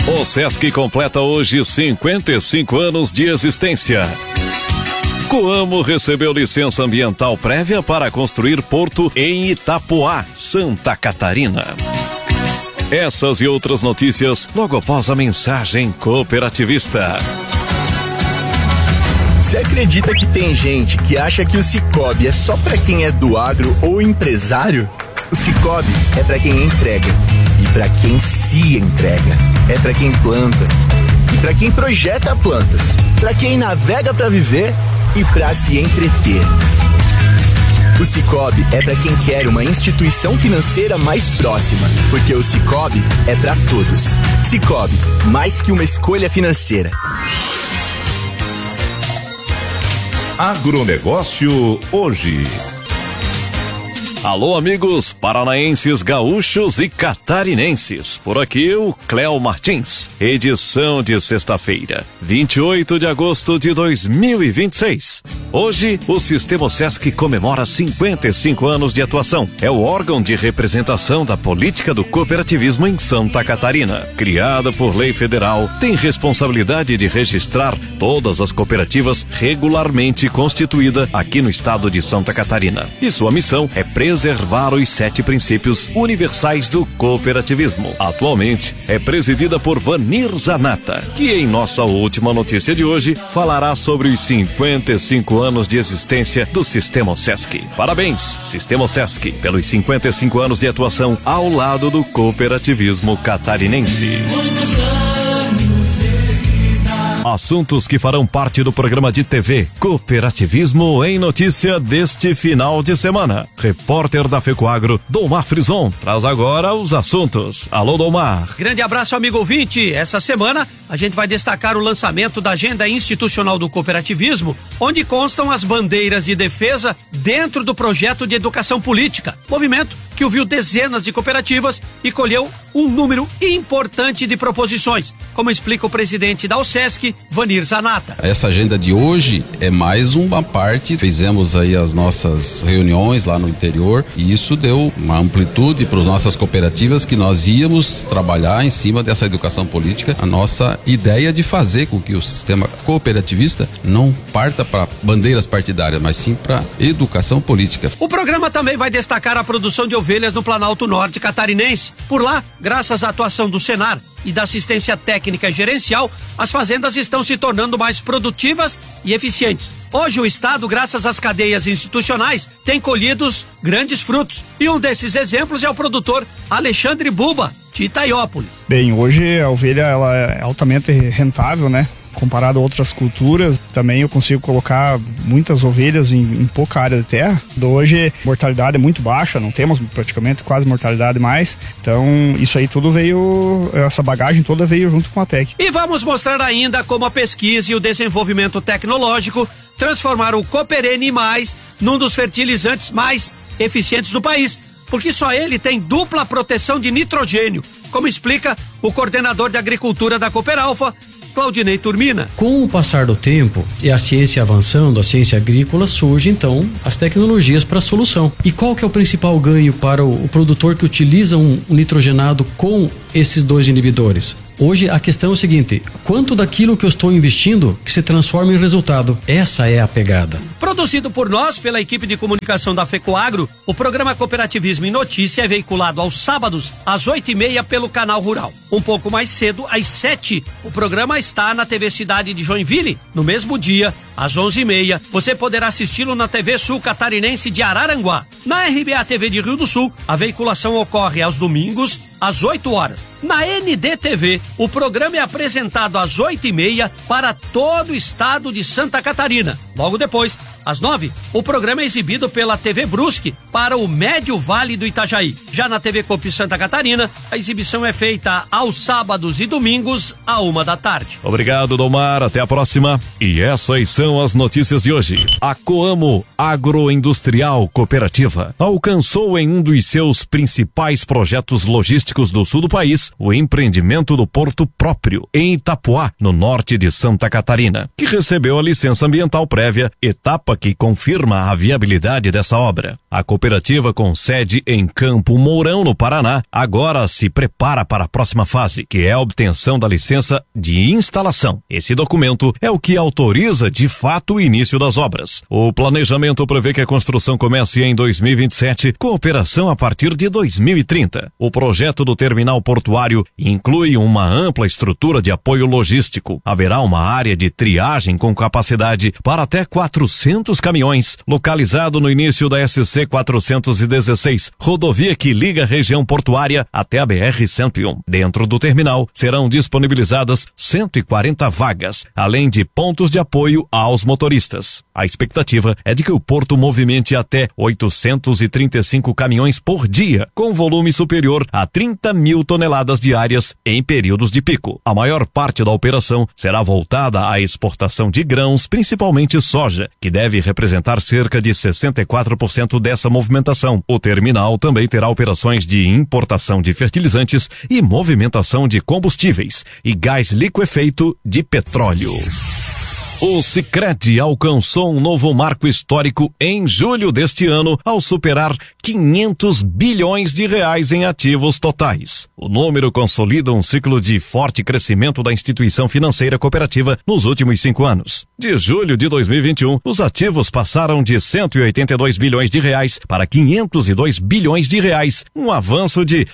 O Sesc completa hoje 55 anos de existência. Coamo recebeu licença ambiental prévia para construir porto em Itapoá, Santa Catarina. Essas e outras notícias logo após a mensagem cooperativista. Você acredita que tem gente que acha que o Sicoob é só pra quem é do agro ou empresário? O Sicoob é pra quem entrega e pra quem se entrega. É pra quem planta e pra quem projeta plantas. Pra quem navega pra viver e pra se entreter. O Sicoob é pra quem quer uma instituição financeira mais próxima, porque o Sicoob é pra todos. Sicoob, mais que uma escolha financeira. Agronegócio hoje. Alô, amigos paranaenses, gaúchos e catarinenses. Por aqui o Cléo Martins. Edição de sexta-feira, 28 de agosto de 2026. Hoje, o Sistema Sesc comemora 55 anos de atuação. É o órgão de representação da política do cooperativismo em Santa Catarina. Criada por lei federal, tem responsabilidade de registrar todas as cooperativas regularmente constituídas aqui no estado de Santa Catarina. E sua missão é preservar os 7 princípios universais do cooperativismo. Atualmente, é presidida por Vanir Zanata, que em nossa última notícia de hoje falará sobre os 55 anos de existência do Sistema Sesc. Parabéns, Sistema Sesc, pelos 55 anos de atuação ao lado do cooperativismo catarinense. Assuntos que farão parte do programa de TV Cooperativismo em Notícia deste final de semana. Repórter da FECOAGRO, Domar Frison, traz agora os assuntos. Alô, Domar. Grande abraço, amigo ouvinte. Essa semana a gente vai destacar o lançamento da Agenda Institucional do Cooperativismo, onde constam as bandeiras de defesa dentro do projeto de educação política. Movimento que ouviu dezenas de cooperativas e colheu um número importante de proposições, como explica o presidente da OSESC, Vanir Zanata. Essa agenda de hoje é mais uma parte, fizemos aí as nossas reuniões lá no interior e isso deu uma amplitude para as nossas cooperativas que nós íamos trabalhar em cima dessa educação política, a nossa ideia de fazer com que o sistema cooperativista não parta para bandeiras partidárias, mas sim para educação política. O programa também vai destacar a produção de ovelhas no Planalto Norte catarinense. Por lá, graças à atuação do Senar e da assistência técnica e gerencial, as fazendas estão se tornando mais produtivas e eficientes. Hoje o Estado, graças às cadeias institucionais, tem colhido grandes frutos. E um desses exemplos é o produtor Alexandre Buba, de Itaiópolis. Bem, hoje a ovelha ela é altamente rentável, né? Comparado a outras culturas, também eu consigo colocar muitas ovelhas em pouca área de terra. Hoje, a mortalidade é muito baixa, não temos praticamente quase mortalidade mais. Então, isso aí tudo veio, essa bagagem toda veio junto com a TEC. E vamos mostrar ainda como a pesquisa e o desenvolvimento tecnológico transformaram o Cooperene Mais num dos fertilizantes mais eficientes do país, porque só ele tem dupla proteção de nitrogênio, como explica o coordenador de agricultura da Cooperalfa, Claudinei Turmina. Com o passar do tempo e a ciência avançando, a ciência agrícola, surge então as tecnologias para a solução. E qual que é o principal ganho para o produtor que utiliza um nitrogenado com esses 2 inibidores? Hoje a questão é o seguinte: quanto daquilo que eu estou investindo que se transforma em resultado? Essa é a pegada. Produzido por nós, pela equipe de comunicação da FECOAGRO, o programa Cooperativismo em Notícia é veiculado aos sábados, às 8h30 pelo Canal Rural. Um pouco mais cedo, às 7h, o programa está na TV Cidade de Joinville. No mesmo dia, às 11h30, você poderá assisti-lo na TV Sul Catarinense de Araranguá. Na RBA TV de Rio do Sul, a veiculação ocorre aos domingos, às 8h. Na NDTV, o programa é apresentado às 8h30 para todo o estado de Santa Catarina. Logo depois, às 9h, o programa é exibido pela TV Brusque para o Médio Vale do Itajaí. Já na TV Coop Santa Catarina, a exibição é feita aos sábados e domingos, à 13h. Obrigado, Domar. Até a próxima. E essas são as notícias de hoje. A Coamo Agroindustrial Cooperativa alcançou em um dos seus principais projetos logísticos do sul do país o empreendimento do porto próprio em Itapoá, no norte de Santa Catarina, que recebeu a licença ambiental prévia, etapa que confirma a viabilidade dessa obra. A cooperativa, com sede em Campo Mourão, no Paraná, agora se prepara para a próxima fase, que é a obtenção da licença de instalação. Esse documento é o que autoriza, de fato, o início das obras. O planejamento prevê que a construção comece em 2027, com operação a partir de 2030. O projeto do terminal portuário inclui uma ampla estrutura de apoio logístico. Haverá uma área de triagem com capacidade para até 400 caminhões, localizado no início da SC 416, rodovia que liga a região portuária até a BR-101. Dentro do terminal serão disponibilizadas 140 vagas, além de pontos de apoio aos motoristas. A expectativa é de que o porto movimente até 835 caminhões por dia, com volume superior a 30 mil toneladas diárias em períodos de pico. A maior parte da operação será voltada à exportação de grãos, principalmente soja, que deve representar cerca de 64% dessa movimentação. O terminal também terá operações de importação de fertilizantes e movimentação de combustíveis e gás liquefeito de petróleo. O Sicredi alcançou um novo marco histórico em julho deste ano ao superar 500 bilhões de reais em ativos totais. O número consolida um ciclo de forte crescimento da instituição financeira cooperativa nos últimos 5 anos. De julho de 2021, os ativos passaram de 182 bilhões de reais para 502 bilhões de reais, um avanço de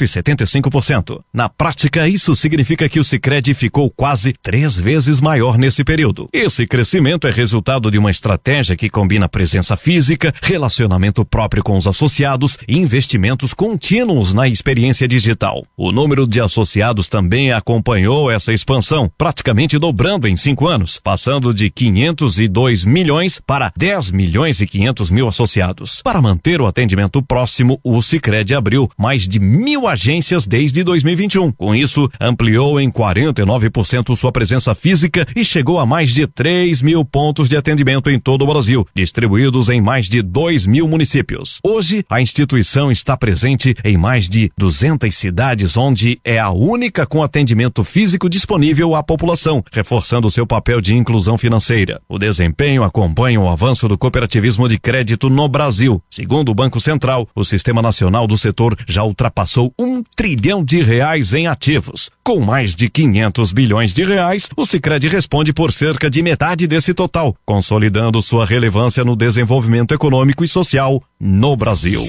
175%. Na prática, isso significa que o Sicredi ficou quase 3 vezes maior nesse período. Esse crescimento é resultado de uma estratégia que combina presença física, relacionamento próprio com os associados e investimentos contínuos na experiência digital. O número de associados também acompanhou essa expansão, praticamente dobrando em 5 anos, passando de 502 milhões para 10 milhões e 500 mil associados. Para manter o atendimento próximo, o Sicredi abriu mais de 1.000 agências desde 2021. Com isso, ampliou em 49% sua presença física e chegou a mais de 3 mil pontos de atendimento em todo o Brasil, distribuídos em mais de 2.000 municípios. Hoje, a instituição está presente em mais de 200 cidades, onde é a única com atendimento físico disponível à população, reforçando seu papel de inclusão financeira. O desempenho acompanha o avanço do cooperativismo de crédito no Brasil. Segundo o Banco Central, o Sistema Nacional do Setor já ultrapassou R$1 trilhão em ativos. Com mais de 500 bilhões de reais, o Sicredi responde por cerca de metade desse total, consolidando sua relevância no desenvolvimento econômico e social no Brasil.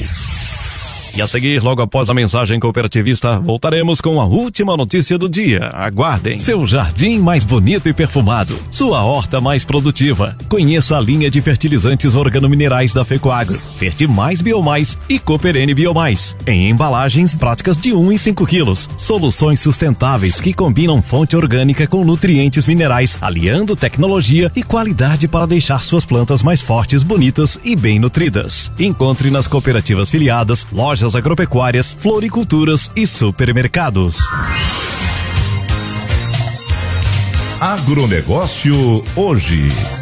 E a seguir, logo após a mensagem cooperativista, voltaremos com a última notícia do dia. Aguardem. Seu jardim mais bonito e perfumado. Sua horta mais produtiva. Conheça a linha de fertilizantes organominerais da Fecoagro. Fertimais Biomais e Cooperene Biomais. Em embalagens práticas de 1 e 5 quilos. Soluções sustentáveis que combinam fonte orgânica com nutrientes minerais, aliando tecnologia e qualidade para deixar suas plantas mais fortes, bonitas e bem nutridas. Encontre nas cooperativas filiadas, lojas agropecuárias, floriculturas e supermercados. Agronegócio hoje.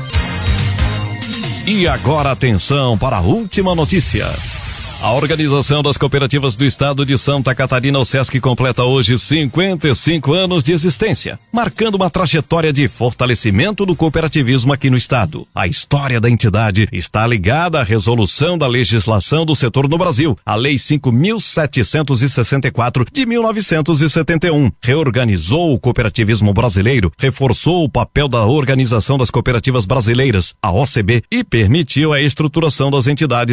E agora atenção para a última notícia. A Organização das Cooperativas do Estado de Santa Catarina, o SESC, completa hoje 55 anos de existência, marcando uma trajetória de fortalecimento do cooperativismo aqui no estado. A história da entidade está ligada à resolução da legislação do setor no Brasil, a Lei 5.764 de 1971. Reorganizou o cooperativismo brasileiro, reforçou o papel da Organização das Cooperativas Brasileiras, a OCB, e permitiu a estruturação das entidades